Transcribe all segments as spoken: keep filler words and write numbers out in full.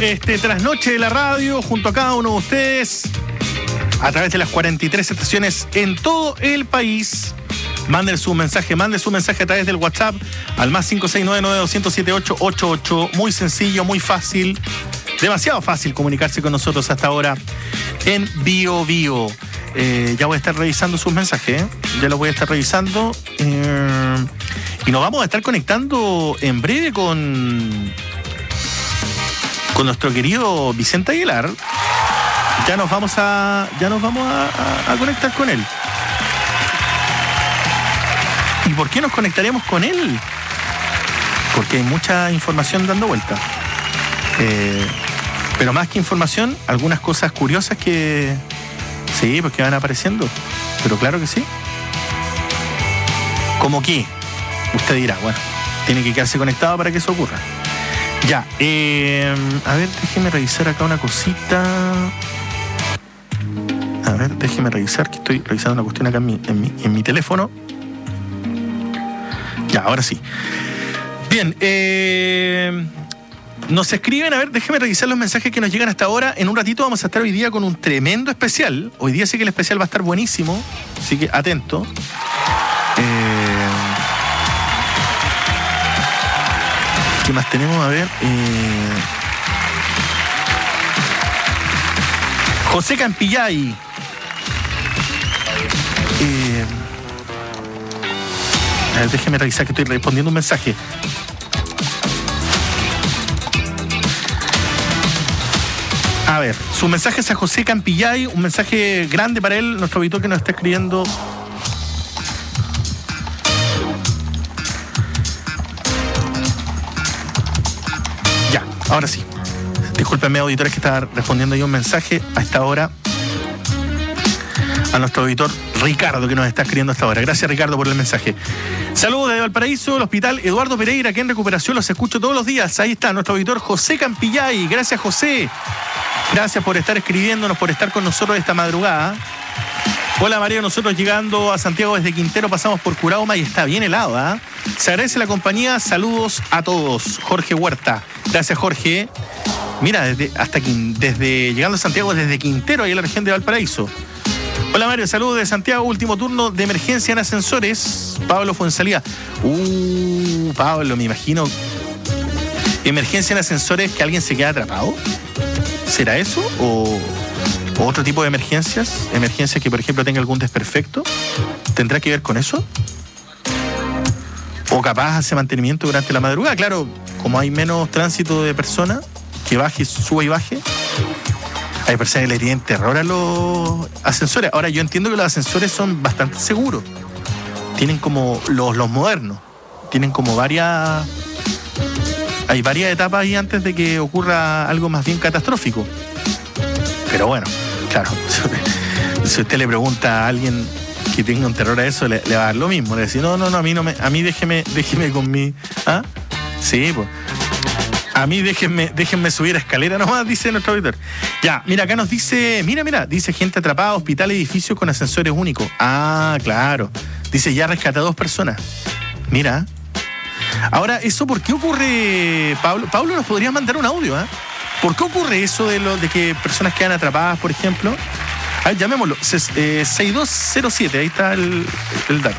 este trasnoche de la radio junto a cada uno de ustedes a través de las cuarenta y tres estaciones en todo el país. Manden su mensaje, manden su mensaje a través del WhatsApp al más cinco seis nueve nueve dos cero siete ocho ocho ocho. Muy sencillo, muy fácil, demasiado fácil comunicarse con nosotros hasta ahora en Bio Bio. Eh, ya voy a estar revisando sus mensajes, ¿eh? Ya los voy a estar revisando. Eh, y nos vamos a estar conectando en breve con, con nuestro querido Vicente Aguilar. Ya nos vamos a, ya nos vamos a, a, a conectar con él. ¿Y por qué nos conectaremos con él? Porque hay mucha información dando vuelta. Eh, pero más que información, algunas cosas curiosas que... Sí, pues que van apareciendo. Pero claro que sí. ¿Cómo qué? Usted dirá, bueno, tiene que quedarse conectado para que eso ocurra. Ya, eh, a ver, déjeme revisar acá una cosita. A ver, déjeme revisar, que estoy revisando una cuestión acá en mi, en mi, en mi teléfono. Ya, ahora sí. Bien, eh... nos escriben, a ver, déjeme revisar los mensajes que nos llegan hasta ahora. En un ratito vamos a estar hoy día con un tremendo especial. Hoy día sí que el especial va a estar buenísimo, así que atento. Eh... ¿Qué más tenemos? A ver. Eh... José Campillay. Eh... A ver, déjeme revisar que estoy respondiendo un mensaje. A ver, su mensaje es a José Campillay, un mensaje grande para él, nuestro auditor que nos está escribiendo. Ya, ahora sí. Discúlpenme, auditores, que está respondiendo yo un mensaje a esta hora a nuestro auditor Ricardo, que nos está escribiendo hasta ahora. Gracias, Ricardo, por el mensaje. Saludos desde Valparaíso, el hospital Eduardo Pereira, que en recuperación los escucho todos los días. Ahí está nuestro auditor José Campillay. Gracias, José. Gracias por estar escribiéndonos, por estar con nosotros esta madrugada. Hola, María, nosotros llegando a Santiago desde Quintero, pasamos por Curauma y está bien helado, ¿eh? Se agradece la compañía, saludos a todos. Jorge Huerta. Gracias, Jorge. Mira, desde, hasta desde llegando a Santiago desde Quintero, ahí en la región de Valparaíso. Hola, Mario, saludos de Santiago, último turno de emergencia en ascensores. Pablo Fuensalía. Uh, Pablo, me imagino. Emergencia en ascensores, que alguien se queda atrapado. ¿Será eso? ¿O, o otro tipo de emergencias? Emergencias que, por ejemplo, tenga algún desperfecto. ¿Tendrá que ver con eso? ¿O capaz hace mantenimiento durante la madrugada? Claro, como hay menos tránsito de personas, que baje, suba y baje. Hay personas que le tienen terror a los ascensores. Ahora, yo entiendo que los ascensores son bastante seguros. Tienen como los, los modernos. Tienen como varias... Hay varias etapas ahí antes de que ocurra algo más bien catastrófico. Pero bueno, claro, si usted le pregunta a alguien que tenga un terror a eso, le, le va a dar lo mismo. Le va a decir, no, no, no, a mí no me, a mí déjeme, déjeme con mi... ¿Ah? Sí, pues. A mí déjenme, déjenme subir a escalera nomás, dice nuestro auditor. Ya, mira, acá nos dice, mira, mira, dice gente atrapada, hospital, edificios con ascensores únicos. Ah, claro. Dice, ya rescata a dos personas. Mira. Ahora, ¿eso por qué ocurre, Pablo? Pablo, nos podrías mandar un audio, ¿eh? ¿Por qué ocurre eso de, lo, de que personas quedan atrapadas, por ejemplo? A ver, llamémoslo. Eh, seis dos cero siete, ahí está el, el dato.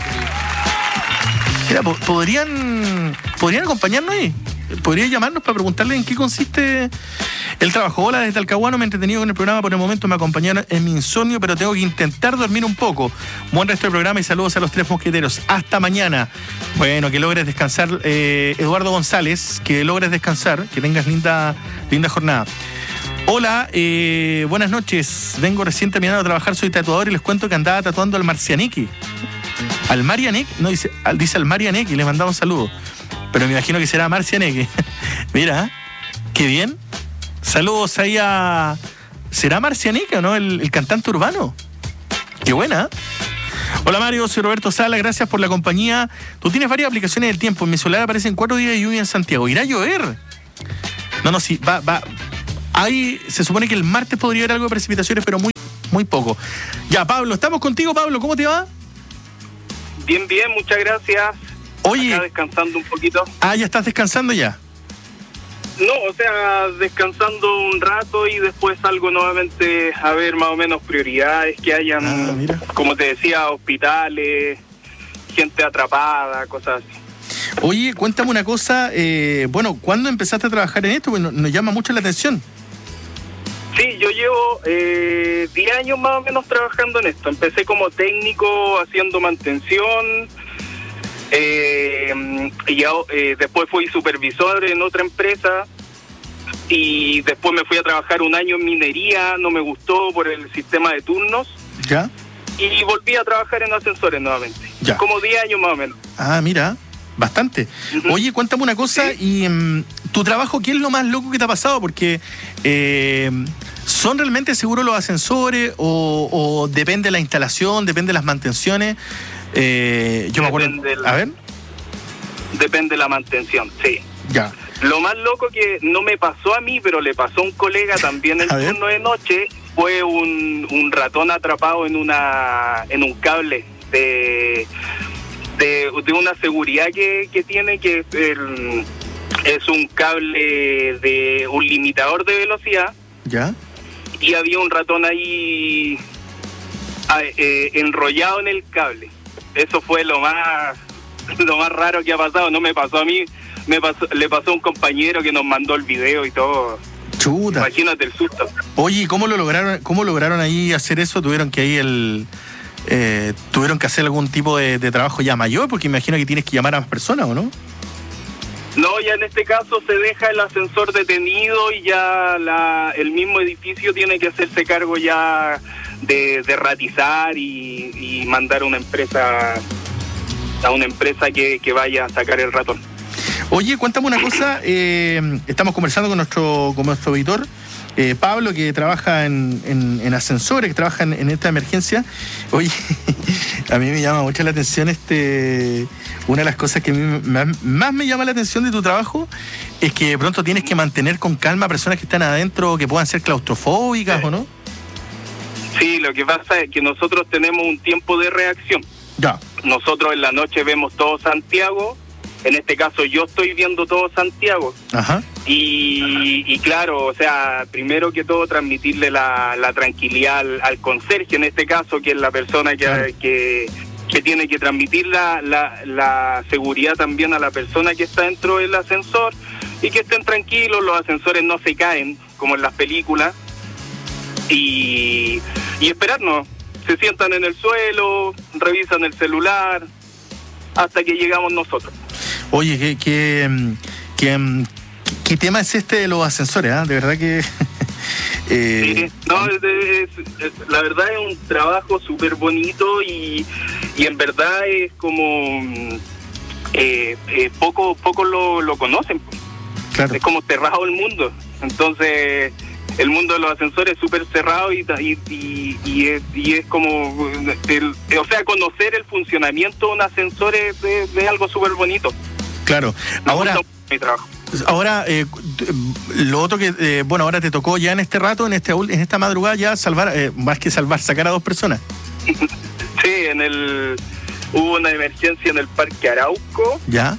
Mira, ¿podrían, ¿podrían acompañarnos ahí? ¿Podría llamarnos para preguntarle en qué consiste el trabajo? Hola, desde Talcahuano, me he entretenido con el programa, por el momento me acompañaron en mi insomnio, pero tengo que intentar dormir un poco. Buen resto del programa y saludos a los tres mosqueteros. Hasta mañana. Bueno, que logres descansar, eh, Eduardo González, que logres descansar, que tengas linda, linda jornada. Hola, eh, buenas noches. Vengo recién terminando de trabajar, soy tatuador y les cuento que andaba tatuando al Marcianeque. ¿Al Marianeque? No, dice al, dice al Marianeque, le mandaba un saludo. Pero me imagino que será Marcianeque. Mira, qué bien. Saludos ahí a... ¿Será Marcianeque o no? El, el cantante urbano. Qué buena. Hola, Mario, soy Roberto Sala, gracias por la compañía. Tú tienes varias aplicaciones del tiempo. En mi celular aparecen cuatro días de lluvia en Santiago. ¿Irá a llover? No, no, sí, va, va. Ahí se supone que el martes podría haber algo de precipitaciones, pero muy, muy poco. Ya, Pablo, estamos contigo, Pablo. ¿Cómo te va? Bien, bien, muchas gracias. Oye, acá descansando un poquito. Ah, ya estás descansando ya. No, o sea, descansando un rato y después salgo nuevamente a ver más o menos prioridades que hayan, Ah, mira. como te decía, hospitales, gente atrapada, cosas así. Oye, cuéntame una cosa, eh, bueno, ¿cuándo empezaste a trabajar en esto? Porque nos, nos llama mucho la atención. Sí, yo llevo eh, diez años más o menos trabajando en esto. Empecé como técnico haciendo mantención, eh, y ya, eh, después fui supervisor en otra empresa y después me fui a trabajar un año en minería, no me gustó por el sistema de turnos. ¿Ya? Y volví a trabajar en ascensores nuevamente. Ya. Como diez años más o menos. Ah, mira, bastante. Uh-huh. Oye, cuéntame una cosa, ¿Sí? y um, tu trabajo, ¿qué es lo más loco que te ha pasado? Porque eh, ¿son realmente seguros los ascensores o, o depende de la instalación, depende de las mantenciones? Eh, yo Depende me acuerdo... la- A ver, Depende de la mantención, sí. ya. Lo más loco que no me pasó a mí, pero le pasó a un colega también en A ver. turno de noche, fue un, un ratón atrapado en una en un cable de de, de una seguridad que, que tiene, que el, es un cable de un limitador de velocidad, ¿Ya? y había un ratón ahí ah, eh, enrollado en el cable. Eso fue lo más lo más raro que ha pasado. No me pasó a mí, me pasó, le pasó a un compañero que nos mandó el video y todo. Chuta. Imagínate el susto. Oye, ¿cómo lo lograron, cómo lograron ahí hacer eso? ¿Tuvieron que ahí el... Eh, ¿Tuvieron que hacer algún tipo de, de trabajo ya mayor? Porque imagino que tienes que llamar a más personas, ¿o no? No, ya en este caso se deja el ascensor detenido y ya la, el mismo edificio tiene que hacerse cargo ya de, de ratizar y, y mandar a una empresa a una empresa que, que vaya a sacar el ratón. Oye, cuéntame una cosa, eh, estamos conversando con nuestro, con nuestro editor, eh, Pablo, que trabaja en, en, en ascensores, que trabaja en, en esta emergencia. Oye, a mí me llama mucho la atención este... Una de las cosas que a mí más, más me llama la atención de tu trabajo es que de pronto tienes que mantener con calma a personas que están adentro, que puedan ser claustrofóbicas, Sí. ¿o no? Sí, lo que pasa es que nosotros tenemos un tiempo de reacción. Ya. Nosotros en la noche vemos todo Santiago, en este caso yo estoy viendo todo Santiago. Ajá. Y, y claro, o sea, primero que todo transmitirle la, la tranquilidad al, al conserje, en este caso, que es la persona que, Claro. que, que tiene que transmitir la, la, la seguridad también a la persona que está dentro del ascensor, y que estén tranquilos, los ascensores no se caen, como en las películas, y, y esperarnos. Se sientan en el suelo, revisan el celular, hasta que llegamos nosotros. Oye, ¿qué, qué, qué, qué tema es este de los ascensores? ¿Ah? De verdad que... eh, Sí, no, es, es- es- la verdad es un trabajo súper bonito y, y en verdad es como... mm, eh, eh, poco poco lo, lo conocen. claro. Es como cerrado el mundo. Entonces, el mundo de los ascensores es súper cerrado y, y, y, y es, y es como... El, o sea, conocer el funcionamiento de un ascensor es, es- es algo súper bonito. Claro. Me Ahora... gusta mi trabajo. Ahora, eh, lo otro que, eh, bueno, ahora te tocó ya en este rato, en este en esta madrugada, ya salvar, eh, más que salvar, sacar a dos personas. Sí, en el hubo una emergencia en el Parque Arauco ¿Ya?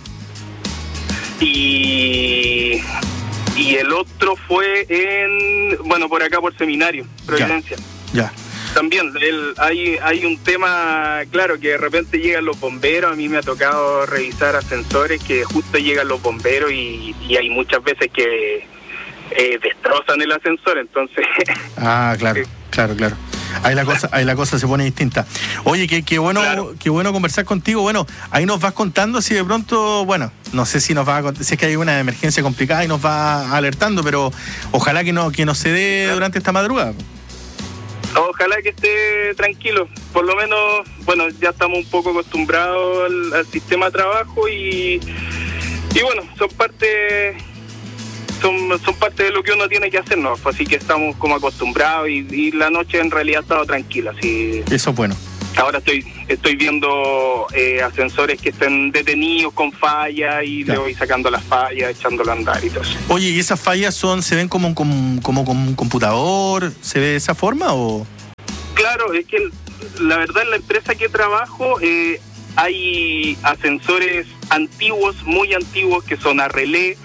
y y el otro fue en, bueno, por acá por Seminario, Providencia. Ya. También el, hay hay un tema, claro, que de repente llegan los bomberos. A mí me ha tocado revisar ascensores que justo llegan los bomberos y, y hay muchas veces que eh, destrozan el ascensor, entonces... Ah, claro, claro, claro. Ahí la cosa, ahí la cosa se pone distinta. Oye, qué, qué bueno, Claro. qué bueno conversar contigo. Bueno, ahí nos vas contando si de pronto, bueno, no sé si nos va a cont- si es que hay una emergencia complicada y nos va alertando, pero ojalá que no, que no se dé Claro. durante esta madrugada. Ojalá que esté tranquilo, por lo menos, bueno, ya estamos un poco acostumbrados al, al sistema de trabajo y, y bueno, son parte son son parte de lo que uno tiene que hacer, ¿no? Así que estamos como acostumbrados y, y la noche en realidad ha estado tranquila, así. Eso es bueno. Ahora estoy estoy viendo eh, ascensores que estén detenidos con fallas y Ya. le voy sacando las fallas, echándolo a andar y todo eso. Oye, ¿y esas fallas son, se ven como, como, como, como un computador? ¿Se ve de esa forma o...? Claro, es que la verdad en la empresa que trabajo eh, hay ascensores antiguos, muy antiguos, que son a relé,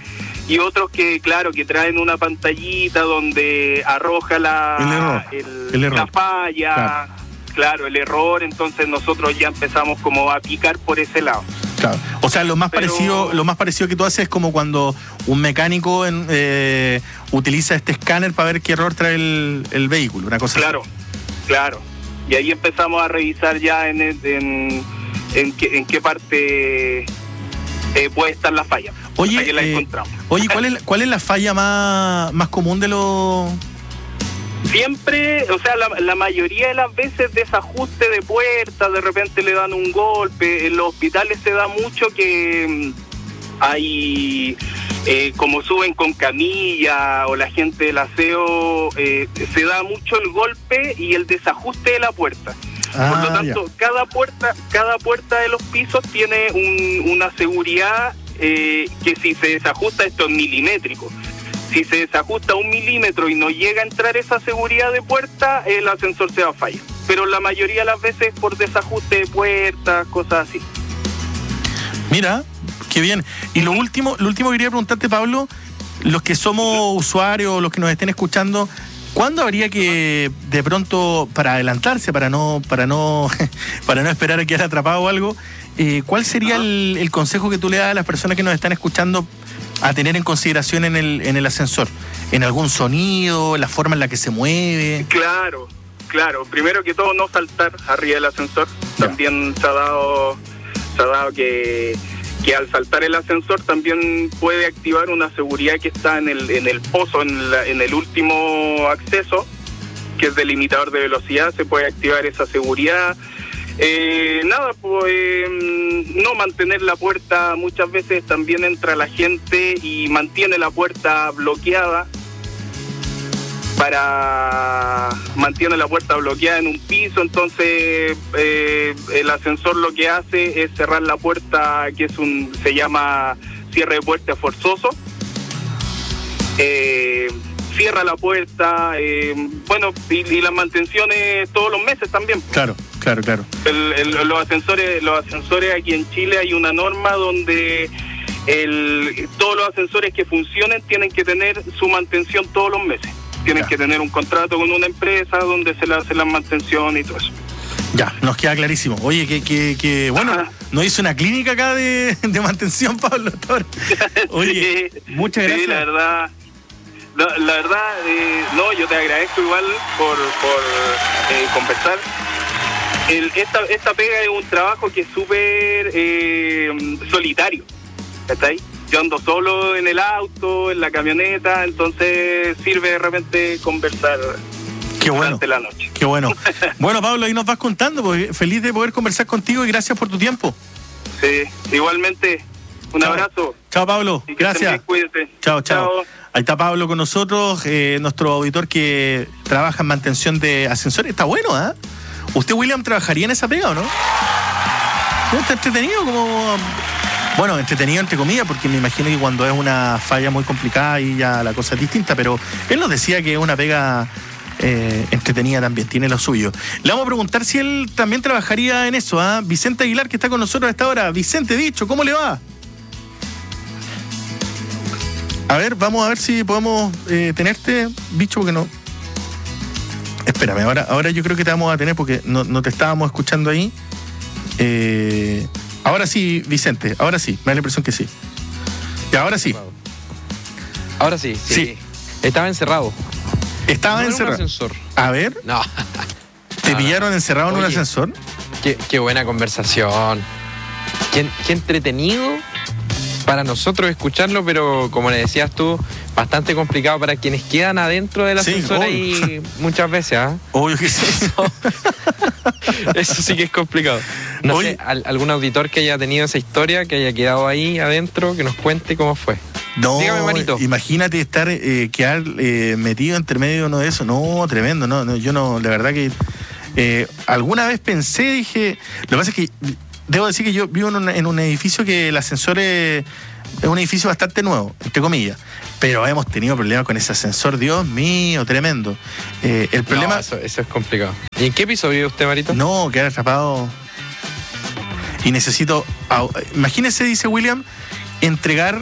y otros que, claro, que traen una pantallita donde arroja la, el error, el, el error. la falla, claro. claro, el error, entonces nosotros ya empezamos como a picar por ese lado. Claro. O sea, lo más Pero... parecido, lo más parecido que tú haces es como cuando un mecánico en, eh, utiliza este escáner para ver qué error trae el, el vehículo, una cosa claro, así. Claro. Y ahí empezamos a revisar ya en el, en, en, qué, en qué parte eh, puede estar la falla. Oye, Ahí la eh, encontramos. Oye, ¿cuál es, cuál es la falla más, más común de los...? Siempre, o sea, la, la mayoría de las veces desajuste de puertas, de repente le dan un golpe. En los hospitales se da mucho que hay, eh, como suben con camilla o la gente del aseo, eh, se da mucho el golpe y el desajuste de la puerta. Ah, Por lo tanto, ya. cada puerta cada puerta de los pisos tiene un, una seguridad eh, que si se desajusta, esto es milimétrico. Si se desajusta un milímetro y no llega a entrar esa seguridad de puerta, el ascensor se va a fallar. Pero la mayoría de las veces por desajuste de puertas, cosas así. Mira, qué bien. Y lo último, lo último que quería preguntarte, Pablo, los que somos usuarios, los que nos estén escuchando, ¿cuándo habría que, de pronto, para adelantarse, para no, para no, para no esperar a quedar atrapado o algo, eh, cuál sería el, el consejo que tú le das a las personas que nos están escuchando a tener en consideración en el, en el ascensor? ¿En algún sonido, la forma en la que se mueve? Claro, claro. Primero que todo, no saltar arriba del ascensor. Ya. También se ha dado, se ha dado que, que al saltar el ascensor también puede activar una seguridad que está en el, en el pozo, en, la, en el último acceso, que es del limitador de velocidad. Se puede activar esa seguridad. Eh, nada, pues eh, no mantener la puerta, muchas veces también entra la gente y mantiene la puerta bloqueada, para mantiene la puerta bloqueada en un piso, entonces eh, el ascensor lo que hace es cerrar la puerta, que es un se llama cierre de puerta forzoso. Eh, cierra la puerta, eh, bueno, y, y las mantenciones todos los meses también. Claro, claro, claro. El, el, los ascensores, los ascensores aquí en Chile hay una norma donde el, todos los ascensores que funcionen tienen que tener su mantención todos los meses. Tienen Ya. que tener un contrato con una empresa donde se le hace la mantención y todo eso. Ya, nos queda clarísimo. Oye, que, que, que bueno, Ajá. nos hizo una clínica acá de, de mantención, Pablo Torres. Oye, Sí, muchas gracias. Sí, la verdad, la, la verdad, eh, no, yo te agradezco igual por, por eh, conversar. El, esta, esta pega es un trabajo que es súper eh, solitario, ¿está ahí? Yo ando solo en el auto, en la camioneta, entonces sirve de repente conversar Qué bueno. durante la noche. Qué bueno. Bueno, Pablo, ahí nos vas contando, pues feliz de poder conversar contigo y gracias por tu tiempo. Sí, igualmente, un Chao. abrazo. Chao, Pablo. Y que estén Gracias. bien, cuídate. Chao, chao. Ahí está Pablo con nosotros, eh, nuestro auditor que trabaja en mantención de ascensores. Está bueno, ¿ah? ¿eh? ¿Usted, William, trabajaría en esa pega o no? ¿No? Está entretenido como... Bueno, entretenido entre comillas, porque me imagino que cuando es una falla muy complicada y ya la cosa es distinta, pero él nos decía que es una pega eh, entretenida también, tiene lo suyo. Le vamos a preguntar si él también trabajaría en eso, ¿ah? ¿eh? Vicente Aguilar, que está con nosotros a esta hora. Vicente, bicho, ¿cómo le va? A ver, vamos a ver si podemos eh, tenerte, bicho, porque no... Espérame, ahora, ahora yo creo que te vamos a tener porque no, no te estábamos escuchando ahí. Eh... Ahora sí, Vicente, ahora sí, me da la impresión que sí. Y ahora sí. Ahora sí, sí. Sí. Estaba encerrado. Estaba No era un encerrado. ascensor. A ver, No. ¿te No, pillaron no. encerrado en un Oye, ascensor? Qué, qué buena conversación. Qué, qué entretenido para nosotros escucharlo, pero como le decías tú, bastante complicado para quienes quedan adentro del Sí, ascensor obvio. ahí muchas veces, ¿ah? Obvio que sí. Eso, eso sí que es complicado. No Oye. sé, al- algún auditor que haya tenido esa historia, que haya quedado ahí adentro, que nos cuente cómo fue. No, Dígame, manito. imagínate estar, eh, quedar eh, metido entre medio de uno de eso. No, tremendo, no, no, yo no, la verdad que eh, alguna vez pensé, dije, lo que pasa es que debo decir que yo vivo en un, en un edificio que el ascensor es, es un edificio bastante nuevo, entre comillas, pero hemos tenido problemas con ese ascensor, Dios mío, tremendo. Eh, el problema... No, eso, eso es complicado. ¿Y en qué piso vive usted, Marito? No, quedar atrapado. Y necesito... Imagínese, dice William, entregar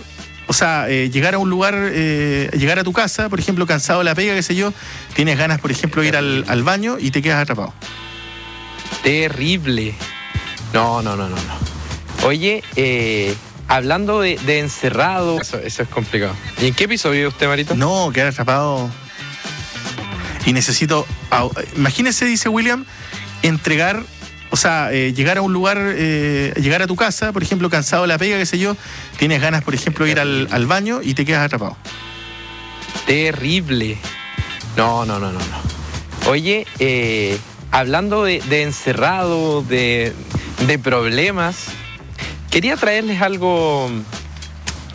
o sea, eh, llegar a un lugar, eh, llegar a tu casa, por ejemplo, cansado de la pega, qué sé yo, tienes ganas, por ejemplo, de ir al, al baño y te quedas atrapado. Terrible. No, no, no, no, no. Oye, eh, hablando de, de encerrado, eso, eso es complicado. ¿Y en qué episodio vive usted, Marito? No, quedar atrapado. Y necesito, imagínese, dice William, entregar, o sea, eh, llegar a un lugar, eh, llegar a tu casa, por ejemplo, cansado de la pega, qué sé yo, tienes ganas, por ejemplo, de ir al, al baño y te quedas atrapado. Terrible. No, no, no, no, no. Oye, eh, hablando de, de encerrado, de, de problemas, quería traerles algo